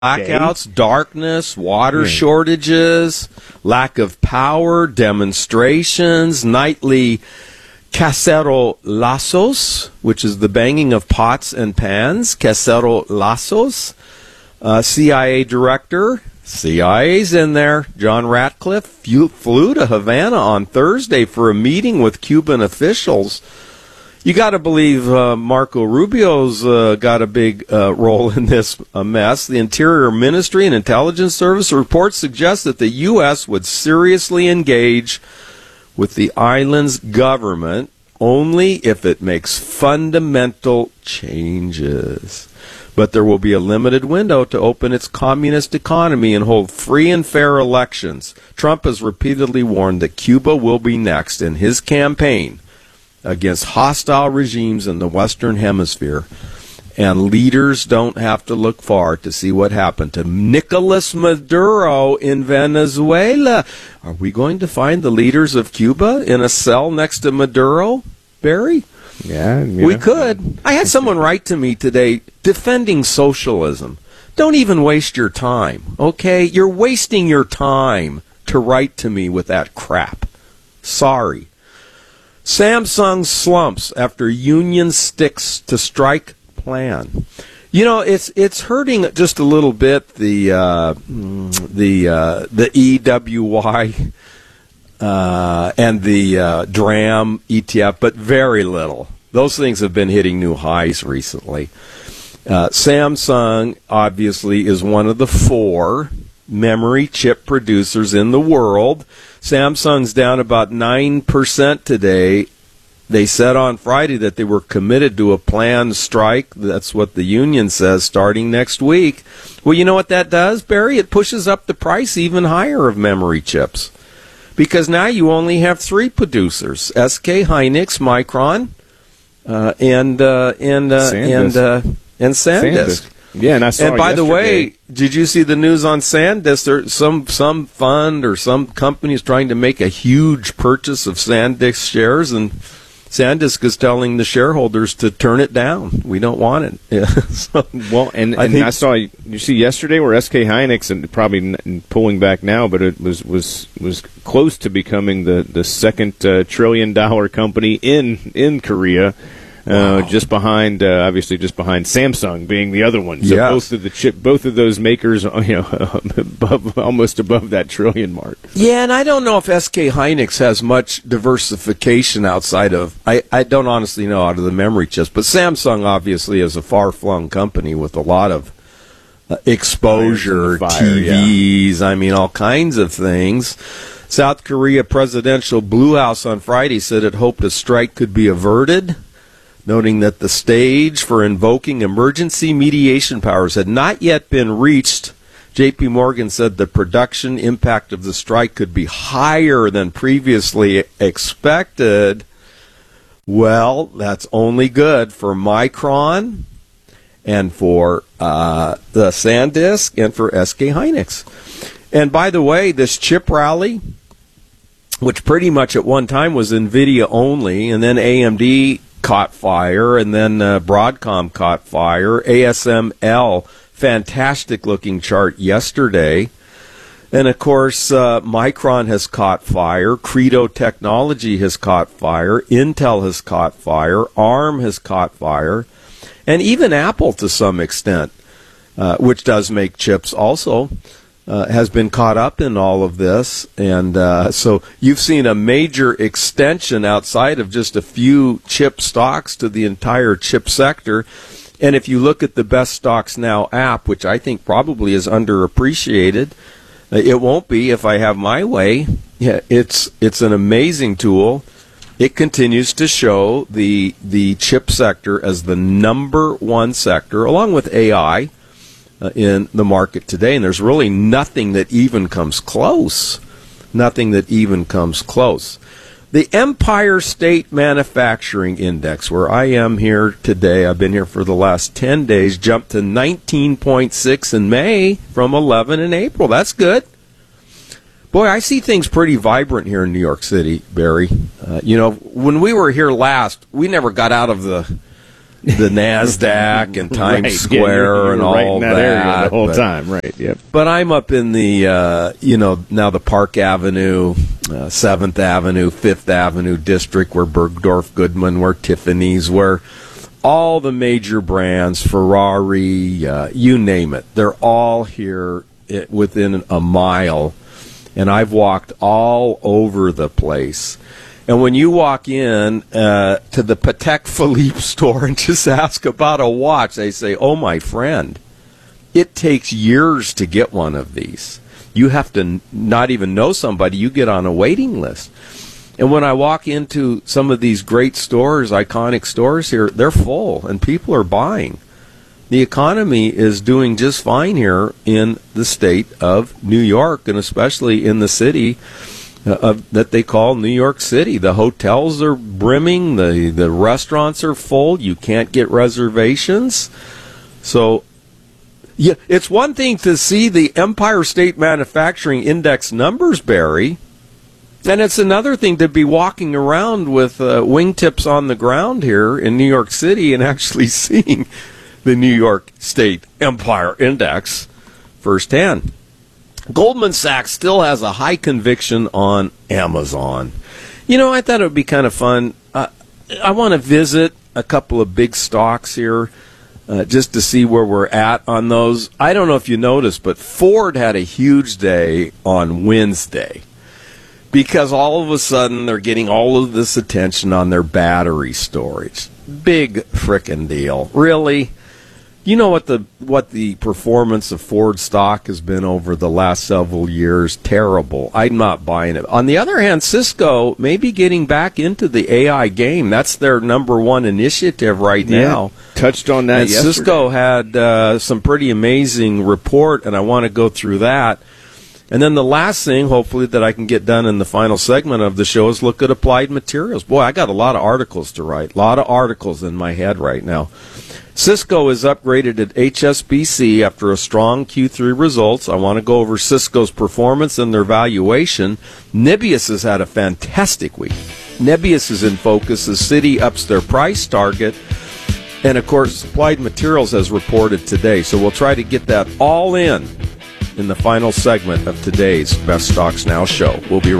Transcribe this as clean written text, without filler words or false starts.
blackouts, darkness, water shortages, lack of power, demonstrations, nightly cacerolazos, which is the banging of pots and pans, cacerolazos. CIA director, CIA's in there, John Ratcliffe, flew to Havana on Thursday for a meeting with Cuban officials. You got to believe Marco Rubio's got a big role in this mess. The Interior Ministry and Intelligence Service reports suggest that the U.S. would seriously engage with the island's government only if it makes fundamental changes. But there will be a limited window to open its communist economy and hold free and fair elections. Trump has repeatedly warned that Cuba will be next in his campaign against hostile regimes in the Western Hemisphere. And leaders don't have to look far to see what happened to Nicolas Maduro in Venezuela. Are we going to find the leaders of Cuba in a cell next to Maduro, Barry? Yeah, we could. I had someone write to me today defending socialism. Don't even waste your time, okay? You're wasting your time to write to me with that crap. Sorry. Samsung slumps after union sticks to strike plan. You know, it's hurting just a little bit, the EWY and the DRAM ETF, but very little. Those things have been hitting new highs recently. Samsung, obviously, is one of the 4 memory chip producers in the world. Samsung's down about 9% today. They said on Friday that they were committed to a planned strike. That's what the union says, starting next week. Well, you know what that does, Barry? It pushes up the price even higher of memory chips. Because now you only have 3 producers, SK Hynix, Micron, and SanDisk. Yeah, and I saw. And by the yesterday. way, did you see the news on SanDisk? There's some fund or some company is trying to make a huge purchase of SanDisk shares, and SanDisk is telling the shareholders to turn it down. We don't want it. Yeah. So, well, and I saw, you see yesterday where SK Hynix, and probably pulling back now, but it was close to becoming the second $1 trillion company in Korea. Wow. Just behind Samsung being the other one. So yes. both of those makers, almost above that trillion mark. Yeah, and I don't know if SK Hynix has much diversification outside of, I don't honestly know, out of the memory chips, but Samsung obviously is a far-flung company with a lot of exposure, TVs, I mean, all kinds of things. South Korea presidential Blue House on Friday said it hoped a strike could be averted, noting that the stage for invoking emergency mediation powers had not yet been reached. J.P. Morgan said the production impact of the strike could be higher than previously expected. Well, that's only good for Micron and for the SanDisk and for SK Hynix. And by the way, this chip rally, which pretty much at one time was NVIDIA only, and then AMD caught fire, and then Broadcom caught fire. ASML, fantastic looking chart yesterday. And of course, Micron has caught fire. Credo Technology has caught fire. Intel has caught fire. ARM has caught fire. And even Apple to some extent, which does make chips also, has been caught up in all of this. And so you've seen a major extension outside of just a few chip stocks to the entire chip sector. And if you look at the Best Stocks Now app, which I think probably is underappreciated, it won't be if I have my way. Yeah, it's an amazing tool. It continues to show the chip sector as the number 1 sector, along with AI, in the market today, and there's really nothing that even comes close. Nothing that even comes close. The Empire State Manufacturing Index, where I am here today, I've been here for the last 10 days, jumped to 19.6 in May from 11 in April. That's good. Boy, I see things pretty vibrant here in New York City, Barry. When we were here last, we never got out of the the NASDAQ and Times Right. Square You were and right all in that area the whole but- time, right? Yep. But I'm up in the, now the Park Avenue, 7th Avenue, 5th Avenue district where Bergdorf Goodman, where Tiffany's, where all the major brands, Ferrari, you name it, they're all here within a mile. And I've walked all over the place. And when you walk in to the Patek Philippe store and just ask about a watch, they say, "Oh, my friend, it takes years to get one of these. You have to not even know somebody. You get on a waiting list." And when I walk into some of these great stores, iconic stores here, they're full and people are buying. The economy is doing just fine here in the state of New York, and especially in the city that they call New York City. The hotels are brimming, the restaurants are full, you can't get reservations. So, yeah, it's one thing to see the Empire State Manufacturing Index numbers, Barry, and it's another thing to be walking around with wingtips on the ground here in New York City and actually seeing the New York State Empire Index firsthand. Goldman Sachs still has a high conviction on Amazon. I thought it would be kind of fun. I want to visit a couple of big stocks here just to see where we're at on those. I don't know if you noticed, but Ford had a huge day on Wednesday because all of a sudden they're getting all of this attention on their battery storage. Big frickin' deal. Really? You know what the performance of Ford stock has been over the last several years? Terrible. I'm not buying it. On the other hand, Cisco may be getting back into the AI game. That's their number one initiative right now. Touched on that And yesterday. Cisco had some pretty amazing report, and I want to go through that. And then the last thing, hopefully, that I can get done in the final segment of the show is look at Applied Materials. Boy, I got a lot of articles to write. A lot of articles in my head right now. Cisco is upgraded at HSBC after a strong Q3 results. I want to go over Cisco's performance and their valuation. Nebius has had a fantastic week. Nebius is in focus as Citi ups their price target. And, of course, Applied Materials has reported today. So we'll try to get that all in the final segment of today's Best Stocks Now show. We'll be right back.